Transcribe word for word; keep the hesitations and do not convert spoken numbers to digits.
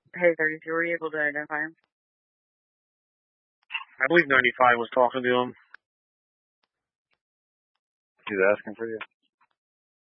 Hey, thirty-two, were you able to identify him? I believe ninety-five was talking to him. He's asking for you?